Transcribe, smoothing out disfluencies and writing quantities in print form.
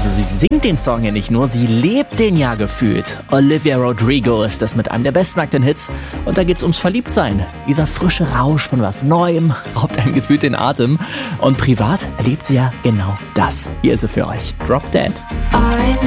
Also sie singt den Song ja nicht nur, sie lebt den ja gefühlt. Olivia Rodrigo ist das mit einem der bestmarkten Hits. Und da geht's ums Verliebtsein. Dieser frische Rausch von was Neuem raubt einem gefühlt den Atem. Und privat erlebt sie ja genau das. Hier ist sie für euch. Drop Dead.